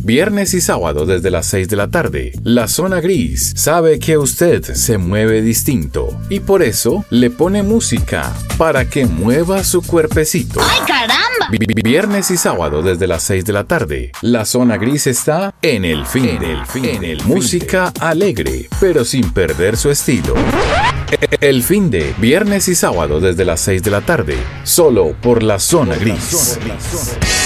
viernes y sábado desde las 6 de la tarde. La Zona Gris sabe que usted se mueve distinto y por eso le pone música para que mueva su cuerpecito. ¡Ay, caramba! Viernes y sábado desde las 6 de la tarde. La Zona Gris está en el fin. Música alegre, pero sin perder su estilo. El fin de viernes y sábado desde las 6 de la tarde. Solo por La Zona Gris.